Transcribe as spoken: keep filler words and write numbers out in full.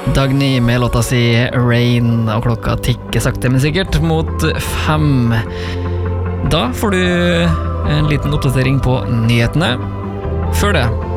Dagny med låta si Rain, og klokka tikker sakte men sikkert mot fem. Da får du en liten oppdatering på nyhetene. Før det